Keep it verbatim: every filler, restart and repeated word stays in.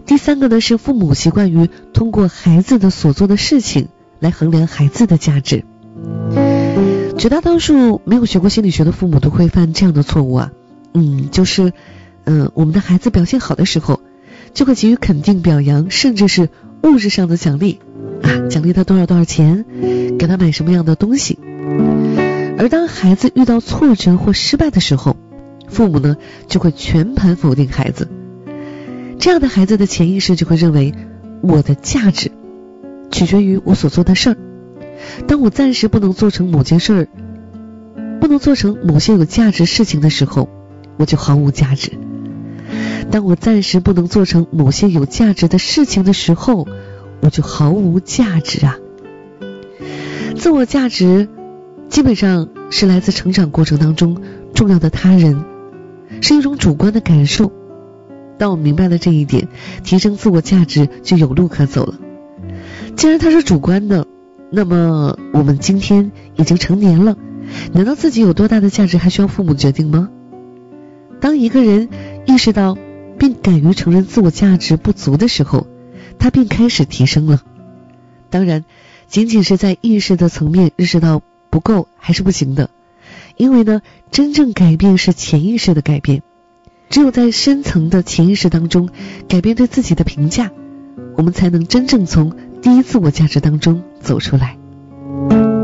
第三个呢是父母习惯于通过孩子的所做的事情来衡量孩子的价值。绝大多数没有学过心理学的父母都会犯这样的错误啊，嗯，就是嗯，我们的孩子表现好的时候，就会给予肯定表扬，甚至是物质上的奖励啊，奖励他多少多少钱，给他买什么样的东西。而当孩子遇到挫折或失败的时候，父母呢就会全盘否定孩子。这样的孩子的潜意识就会认为，我的价值取决于我所做的事儿。当我暂时不能做成某件事儿，不能做成某些有价值事情的时候，我就毫无价值。当我暂时不能做成某些有价值的事情的时候，我就毫无价值啊。自我价值基本上是来自成长过程当中重要的他人，是一种主观的感受。当我明白了这一点，提升自我价值就有路可走了。既然它是主观的，那么我们今天已经成年了，难道自己有多大的价值还需要父母决定吗？当一个人意识到并敢于承认自我价值不足的时候，他便开始提升了。当然，仅仅是在意识的层面认识到不够还是不行的，因为呢，真正改变是潜意识的改变。只有在深层的潜意识当中改变对自己的评价，我们才能真正从低自我价值当中走出来。